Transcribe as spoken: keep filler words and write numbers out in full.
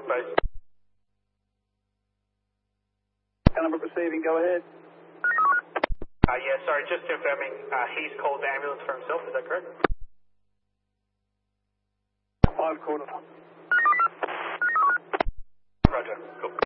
base. Number receiving, go ahead. Uh, yeah, sorry, just confirming, uh, he's called the ambulance for himself, is that correct? Five quarter. Roger, cool.